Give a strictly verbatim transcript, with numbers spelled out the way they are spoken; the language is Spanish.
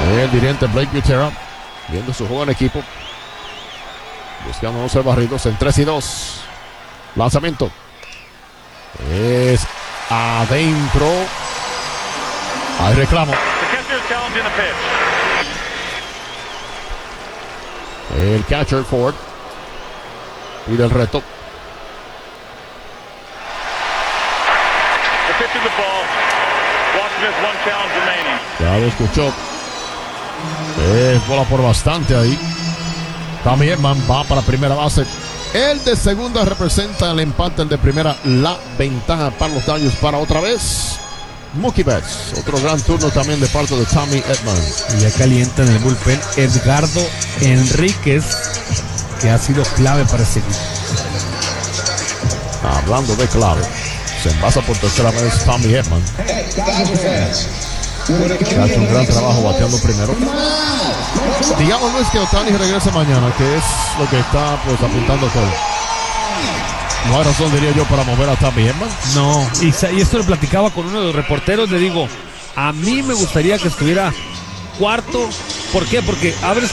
El dirigente Blake Butera viendo su juego en equipo, buscando no ser barridos en tres y dos. Lanzamiento es adentro. Hay reclamo. El catcher Ford pide el reto. Ya lo escuchó. Es bola por bastante ahí. Tommy Edman va para primera base. El de segunda representa el empate, el de primera la ventaja para los Dodgers para otra vez. Mookie Betts, otro gran turno también de parte de Tommy Edman. Y ya calienta en el bullpen Edgardo Enríquez, que ha sido clave para ese equipo. Hablando de clave, se envasa por tercera vez Tommy Edman, que ha hecho un gran trabajo bateando primero. Digamos, no es que Ohtani regrese mañana, que es lo que está pues apuntando todo. No hay razón, diría yo, para mover a Tommy Edman. No, y, y esto lo platicaba con uno de los reporteros. Le digo, a mí me gustaría que estuviera cuarto. ¿Por qué? Porque abres